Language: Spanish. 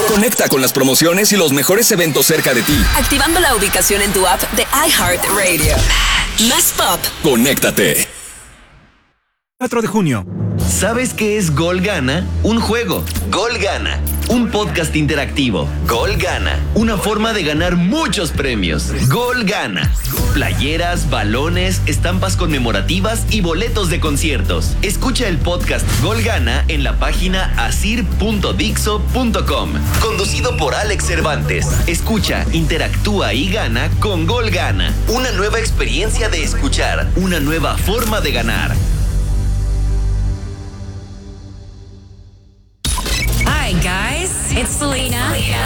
Conecta con las promociones y los mejores eventos cerca de ti. Activando la ubicación en tu app de iHeartRadio. Más pop. Conéctate. 4 de junio. ¿Sabes qué es Gol Gana? Un juego. Gol Gana. Un podcast interactivo. Gol Gana. Una forma de ganar muchos premios. Gol Gana. Playeras, balones, estampas conmemorativas y boletos de conciertos. Escucha el podcast Gol Gana en la página asir.dixo.com. Conducido por Alex Cervantes. Escucha, interactúa y gana con Gol Gana. Una nueva experiencia de escuchar. Una nueva forma de ganar. Hi guys, it's Selena.